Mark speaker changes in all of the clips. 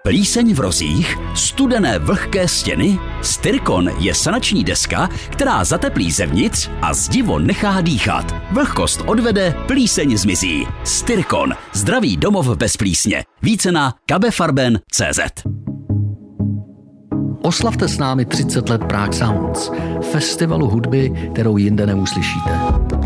Speaker 1: Plíseň v rozích, studené vlhké stěny? Styrkon je sanační deska, která zateplí zevnitř a zdivo nechá dýchat. Vlhkost odvede, plíseň zmizí. Styrkon, zdravý domov bez plísně. Více na kabefarben.cz.
Speaker 2: Oslavte s námi 30 let Prague Sounds, festivalu hudby, kterou jinde neuslyšíte.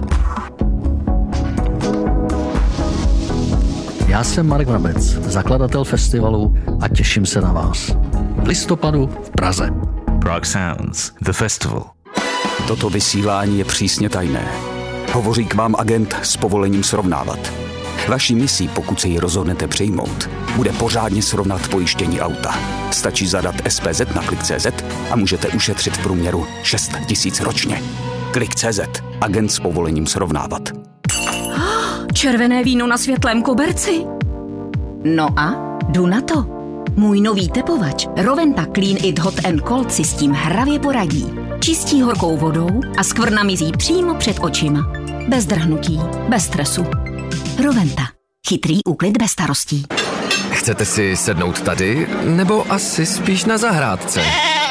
Speaker 2: Já jsem Marek Vrabec, zakladatel festivalu a těším se na vás. V listopadu v Praze.
Speaker 3: Prague Sounds, the festival.
Speaker 4: Toto vysílání je přísně tajné. Hovoří k vám agent s povolením srovnávat. Vaší misí, pokud se ji rozhodnete přijmout, bude pořádně srovnat pojištění auta. Stačí zadat SPZ na Klik.cz a můžete ušetřit v průměru 6 000 ročně. Klik.cz. Agent s povolením srovnávat.
Speaker 5: Červené víno na světlém koberci. No a jdu na to. Můj nový tepovač Roventa Clean It Hot and Cold si s tím hravě poradí. Čistí horkou vodou a skvrna mizí přímo před očima. Bez drhnutí, bez stresu. Roventa. Chytrý úklid bez starostí.
Speaker 6: Chcete si sednout tady, nebo asi spíš na zahrádce?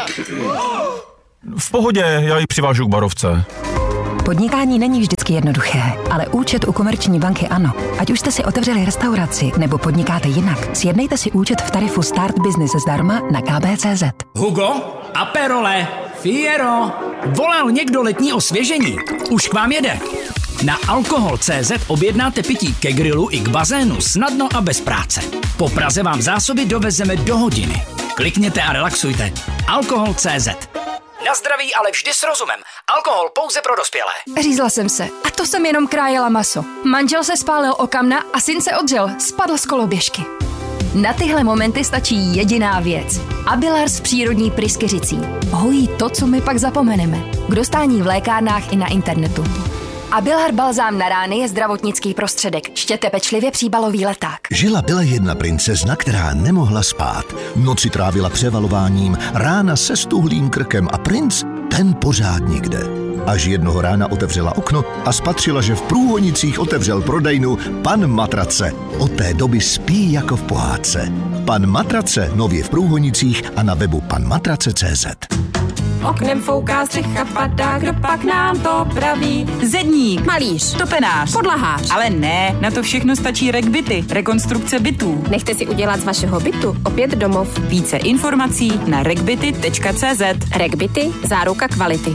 Speaker 7: V pohodě, já ji přivážu k barovce.
Speaker 8: Podnikání není vždycky jednoduché, ale účet u Komerční banky ano. Ať už jste si otevřeli restauraci nebo podnikáte jinak, sjednejte si účet v tarifu Start Business zdarma na kb.cz.
Speaker 9: Hugo, Aperole, Fiero, volal někdo letní osvěžení? Už k vám jede. Na alkohol.cz objednáte pití ke grilu i k bazénu snadno a bez práce. Po Praze vám zásoby dovezeme do hodiny. Klikněte a relaxujte. Alkohol.cz. Na zdraví, ale vždy s rozumem. Alkohol pouze pro dospělé.
Speaker 10: Řízla jsem se. A to jsem jenom krájela maso. Manžel se spálil o kamna a syn se odřel. Spadl z koloběžky. Na tyhle momenty stačí jediná věc. Abilars přírodní pryskyřicí. Hojí to, co my pak zapomeneme. K dostání v lékárnách i na internetu. Abilar balzám na rány je zdravotnický prostředek. Čtěte pečlivě příbalový leták.
Speaker 11: Byla jedna princezna, která nemohla spát. Noci trávila převalováním, rána se stuhlým krkem a princ, ten pořád nikde. Až jednoho rána otevřela okno a spatřila, že v Průhonicích otevřel prodejnu Pan Matrace. Od té doby spí jako v pohádce. Pan Matrace nově v Průhonicích a na webu panmatrace.cz.
Speaker 12: Oknem fouká střecha, padá, kdo pak nám to praví?
Speaker 13: Zedník,
Speaker 12: malíř,
Speaker 13: topenář,
Speaker 12: podlahář.
Speaker 13: Ale ne, na to všechno stačí RegBity, rekonstrukce bytů.
Speaker 12: Nechte si udělat z vašeho bytu opět domov.
Speaker 13: Více informací na regbity.cz.
Speaker 12: RegBity, záruka kvality.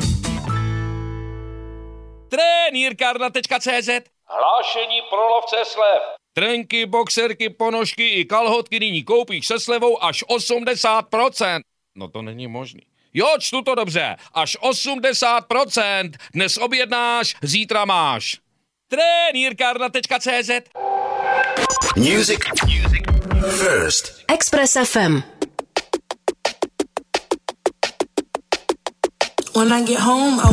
Speaker 14: Trenýrkárna.cz. Hlášení pro lovce slev. Trenky, boxerky, ponožky i kalhotky nyní koupíš se slevou až 80%. No to není možný. Jo, čtu to dobře. Až 80%. Dnes objednáš, zítra máš. Trenýrkárna.cz.
Speaker 15: Music first.
Speaker 16: Express FM.
Speaker 17: When I get home,